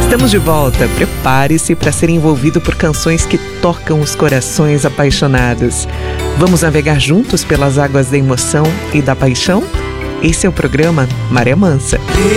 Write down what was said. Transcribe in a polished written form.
Estamos de volta. Prepare-se para ser envolvido por canções que tocam os corações apaixonados. Vamos navegar juntos pelas águas da emoção e da paixão? Esse é o programa Maré Mansa.